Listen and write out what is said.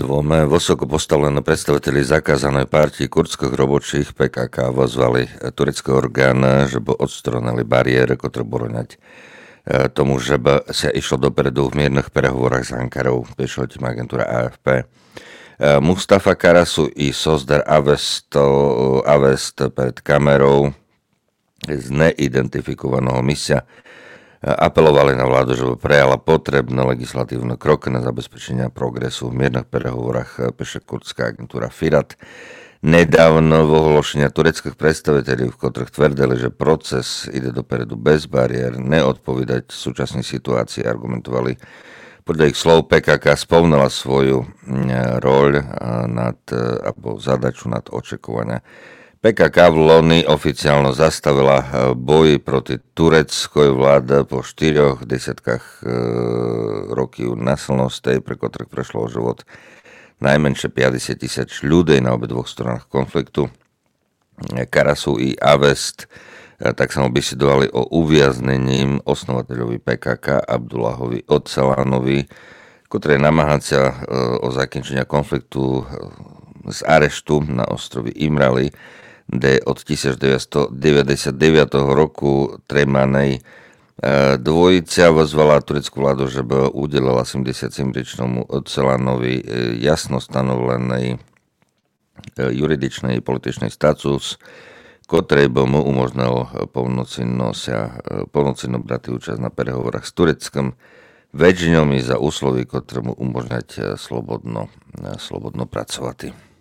Двоме высоко поставлені представителі заказаної партії кurdských робочих PKK vyzvali turecký orgán, že by odstranili bariéry, ktoré boroňať tomu, že by sa išlo dopredu v miernych prehovorách s Ankarou, píše tým agentúra AFP. Mustafa Karasu i Sozdar Avest pred kamerou z neidentifikovaného misia apelovali na vládu, že by prejala potrebné legislatívne kroky na zabezpečenie progresu v miernych prehovorách, píše kurdská agentúra Firat. Nedávno ohlášenia tureckých predstaviteľov, v ktorých tvrdili, že proces ide dopredu bez bariér, neodpovedať súčasnej situácii, argumentovali. Podľa ich slov PKK spomnala svoju roľ alebo zadaču nad očakovania. PKK v loni oficiálne zastavila boji proti tureckej vláde po 4 desiatkách rokov násilností, pre ktorých prešlo o život najmenšie 50 000 ľudí na obidvoch stranách konfliktu. Karasu i Avest tak sa obisidovali o uviaznení osnovateľovi PKK Abdullahovi Öcalanovi, ktorý namáha sa o zakončenia konfliktu z areštu na ostrovi Imrali, kde od 1999 roku tremanej dvojica vyzvala tureckú vládu, že by udelila 77-ročnému Öcalanovi jasno stanovený juridičný političný status, ktorý by mu umožnil plnocenno brať účasť na prehovorách s Tureckom, väčšinou za úslovy, ktoré mu umožňať slobodno pracovať.